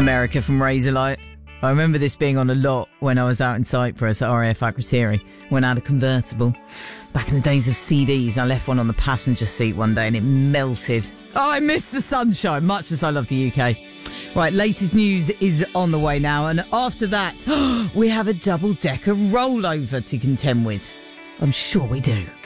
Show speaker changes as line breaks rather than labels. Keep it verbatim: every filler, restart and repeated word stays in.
America from Razorlight. I remember this being on a lot when I was out in Cyprus at R A F Akrotiri, when I had a convertible. Back in the days of C Ds, I left one on the passenger seat one day and it melted. Oh, I miss the sunshine, much as I love the U K. Right, latest news is on the way now, and after that, we have a double-decker rollover to contend with. I'm sure we do.